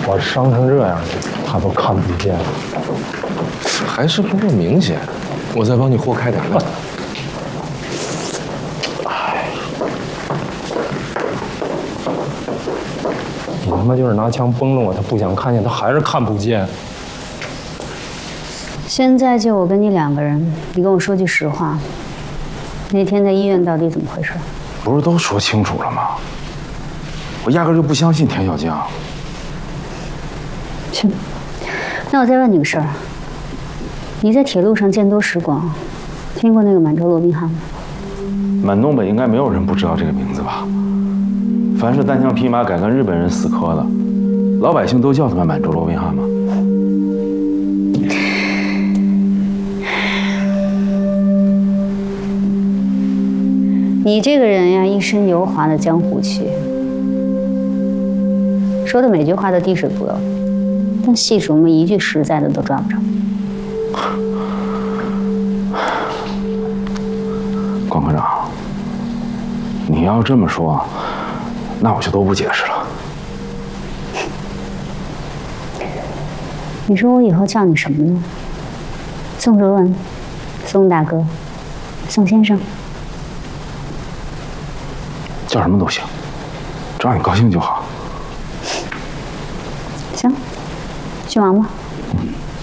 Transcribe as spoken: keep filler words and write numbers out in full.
我伤成这样，他都看不见， 还是不够明显。我再帮你豁开点来。 哎，你他妈就是拿枪崩了我，他不想看见，他还是看不见。 现在就我跟你两个人，你跟我说句实话，那天在医院到底怎么回事？ 不是都说清楚了吗？我压根就不相信田小江。 行，那我再问你个事儿，你在铁路上见多识广，听过那个满洲罗宾汉吗？ 满东北应该没有人不知道这个名字吧？凡是单枪匹马敢跟日本人死磕的，老百姓都叫他们满洲罗宾汉吗？ 你这个人呀，一身油滑的江湖气，说的每句话都滴水不漏，但细数么一句实在的都抓不着。 关科长，你要这么说，那我就都不解释了。 你说我以后叫你什么呢？宋哲文，宋大哥，宋先生。 叫什么都行，只要你高兴就好。 行，去忙吧。 嗯。